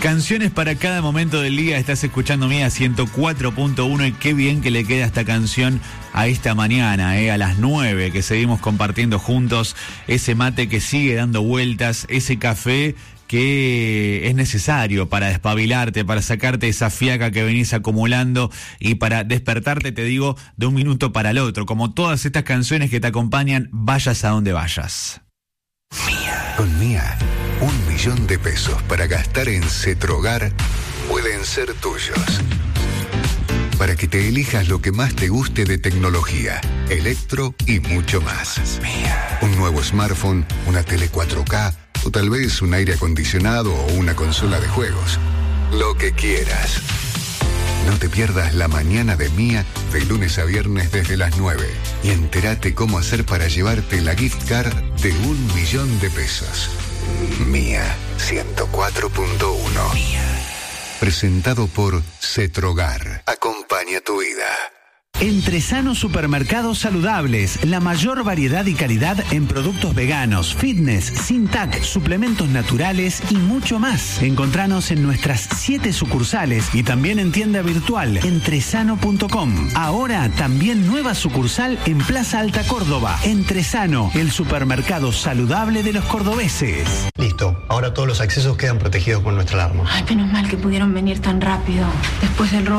Canciones para cada momento del día. Estás escuchando Mía 104.1 y qué bien que le queda esta canción a esta mañana, a las 9, que seguimos compartiendo juntos ese mate que sigue dando vueltas, ese café que es necesario para despabilarte, para sacarte esa fiaca que venís acumulando y para despertarte, te digo, de un minuto para el otro, como todas estas canciones que te acompañan, vayas a donde vayas. Mía. Con Mía, 1 millón de pesos para gastar en Cetrogar pueden ser tuyos. Para que te elijas lo que más te guste de tecnología, electro y mucho más. Mía. Un nuevo smartphone, una tele 4K o tal vez un aire acondicionado o una consola de juegos. Lo que quieras. No te pierdas la mañana de Mía de lunes a viernes desde las 9 y entérate cómo hacer para llevarte la gift card de 1 millón de pesos. Mía 104.1. Presentado por Cetrogar. Acompaña tu vida. Entresano Supermercados Saludables, la mayor variedad y calidad en productos veganos, fitness, sin TAC, suplementos naturales y mucho más. Encontranos en nuestras 7 sucursales y también en tienda virtual entresano.com. Ahora también nueva sucursal en Plaza Alta Córdoba. Entresano, el supermercado saludable de los cordobeses. Listo, ahora todos los accesos quedan protegidos por nuestra alarma. Ay, menos mal que pudieron venir tan rápido. Después del robo